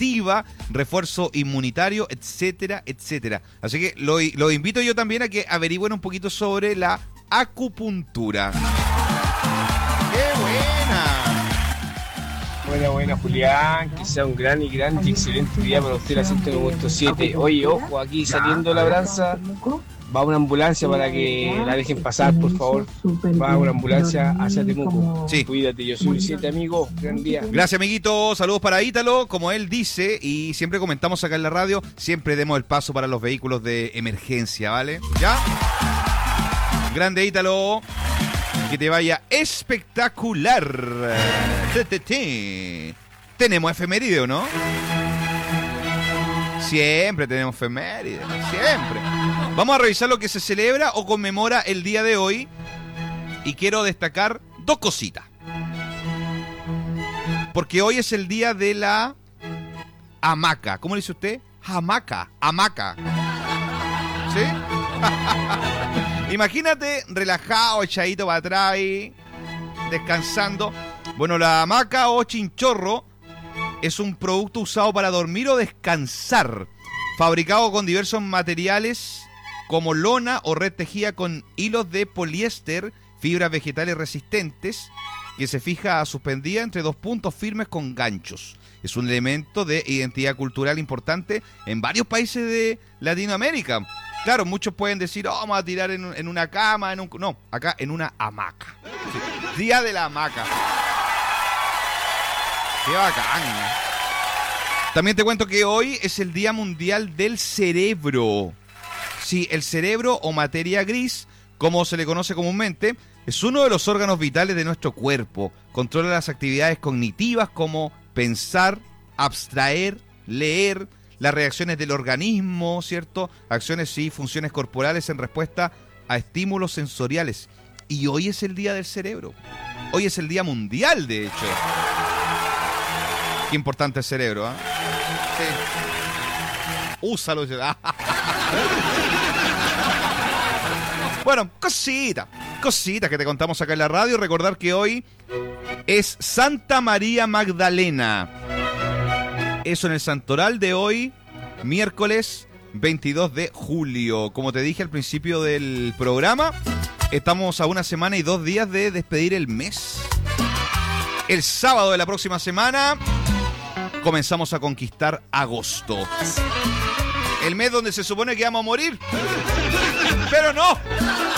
activa, refuerzo inmunitario, etcétera, etcétera. Así que lo invito yo también a que averigüen un poquito sobre la acupuntura. ¡Qué buena! Buena, Julián. Que sea un gran y excelente día para usted, la 109.7. Oye, ojo, aquí saliendo la Labranza, va una ambulancia para que la dejen pasar, por favor. Va una ambulancia hacia Temuco. Sí. Cuídate, yo soy 7 amigo. Gran día. Gracias, amiguito. Saludos para Ítalo. Como él dice, y siempre comentamos acá en la radio, siempre demos el paso para los vehículos de emergencia, ¿vale? ¿Ya? Grande, Ítalo. Que te vaya espectacular. Tenemos efeméride, ¿o no? Siempre tenemos efeméride. Siempre. Vamos a revisar lo que se celebra o conmemora el día de hoy. Y quiero destacar dos cositas. Porque hoy es el día de la hamaca. ¿Cómo le dice usted? Hamaca. ¿Sí? Imagínate relajado, echadito para atrás, descansando. Bueno, la hamaca o chinchorro es un producto usado para dormir o descansar, fabricado con diversos materiales como lona o red tejida con hilos de poliéster, fibras vegetales resistentes, que se fija suspendida entre dos puntos firmes con ganchos. Es un elemento de identidad cultural importante en varios países de Latinoamérica. Claro, muchos pueden decir, oh, vamos a tirar en una cama, no, acá en una hamaca. Sí. Día de la hamaca. Qué bacán. También te cuento que hoy es el Día Mundial del Cerebro. Sí, el cerebro o materia gris, como se le conoce comúnmente, es uno de los órganos vitales de nuestro cuerpo. Controla las actividades cognitivas como pensar, abstraer, leer, las reacciones del organismo, ¿cierto? Acciones y funciones corporales en respuesta a estímulos sensoriales. Y hoy es el Día del Cerebro. Hoy es el Día Mundial, de hecho. Qué importante el cerebro, ¿eh? Sí. Úsalo. Bueno, cositas que te contamos acá en la radio. Recordar que hoy es Santa María Magdalena. Eso en el santoral de hoy, miércoles 22 de julio. Como te dije al principio del programa, estamos a una semana y 2 días de despedir el mes. El sábado de la próxima semana comenzamos a conquistar agosto. El mes donde se supone que vamos a morir. Pero no.